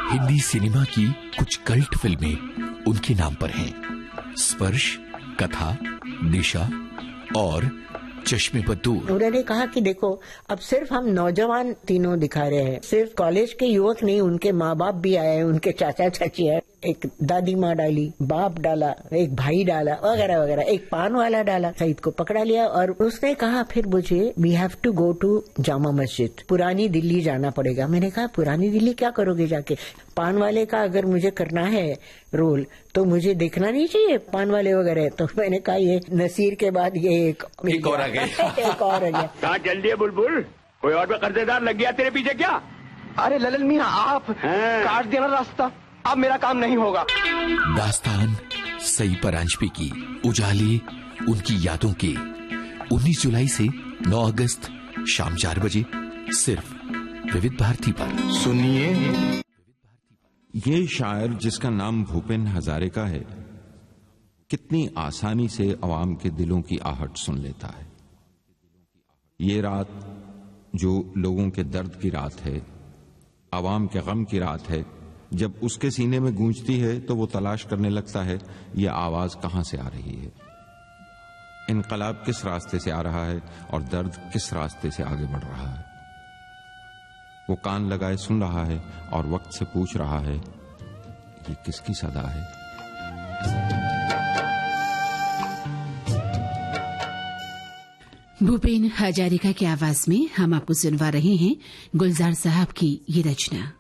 Hindi cinema की कुछ cult फिल्में उनके नाम पर हैं। स्पर्श, कथा, दिशा और चश्मे पर दूर। उन्होंने कहा कि देखो, अब सिर्फ हम नौजवान तीनों दिखा रहे हैं, सिर्फ कॉलेज के युवक नहीं, उनके माँ बाप भी आए हैं, उनके चाचा चाची है, एक दादी माँ डाली, बाप डाला, एक भाई डाला, वगैरह वगैरह, एक पान वाला डाला। सईद को पकड़ा लिया और उसने कहा फिर मुझे we have to go to Jama Masjid, पुरानी दिल्ली जाना पड़ेगा। मैंने कहा पुरानी दिल्ली क्या करोगे जाके? पान वाले का अगर मुझे करना है रोल तो मुझे देखना नहीं चाहिए पान वाले वगैरह। तो मैंने कहा ये नसीर के बाद ये एक और आ गया। एक और आ गया। कहाँ चल दिए बुलबुल? कोई और भी कर्जेदार लग गया तेरे पीछे क्या? अरे ललन मियां, आप काट देना रास्ता, अब मेरा काम नहीं होगा। दास्तान सई परांजपे की उजाले उनकी यादों के 19 जुलाई से 9 अगस्त शाम 4 बजे सिर्फ विविध भारती पर। सुनिए, ये शायर जिसका नाम भूपेन हजारिका है कितनी आसानी से अवाम के दिलों की आहट सुन लेता है। ये रात जो लोगों के दर्द की रात है, अवाम के गम की रात है, जब उसके सीने में गूंजती है तो वो तलाश करने लगता है ये आवाज कहां से आ रही है, इनकलाब किस रास्ते से आ रहा है और दर्द किस रास्ते से आगे बढ़ रहा है। वो कान लगाए सुन रहा है और वक्त से पूछ रहा है ये किसकी सदा है। भूपेन हजारिका की आवाज में हम आपको सुनवा रहे हैं गुलजार साहब की ये रचना।